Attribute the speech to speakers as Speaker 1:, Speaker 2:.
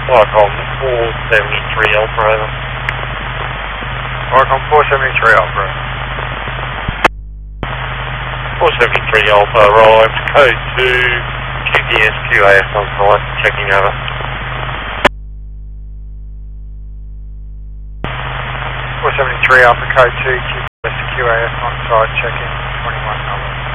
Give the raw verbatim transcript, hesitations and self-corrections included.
Speaker 1: Vicom four seventy-three Alpha, over.
Speaker 2: Vicom four seventy-three Alpha.
Speaker 1: four seventy-three Alpha, arrived, code two, Q D S Q A S on site, checking over.
Speaker 2: four seventy-three Alpha, code two, Q D S Q A S on site, checking, twenty-one numbers.